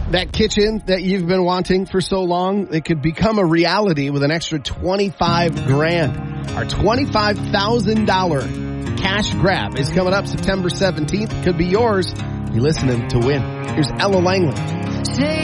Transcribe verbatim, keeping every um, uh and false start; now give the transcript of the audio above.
That kitchen that you've been wanting for so long, it could become a reality with an extra twenty-five grand. Our twenty-five thousand dollars cash grab is coming up September seventeenth. Could be yours. You're listening to Win. Here's Ella Langley. Say